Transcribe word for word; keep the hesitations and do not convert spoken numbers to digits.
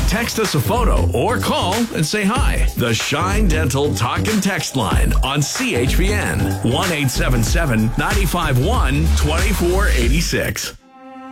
Text us a photo or call and say hi. The Shine Dental Talk and Text line on C H P N one eight seven seven, nine five one, two four eight six.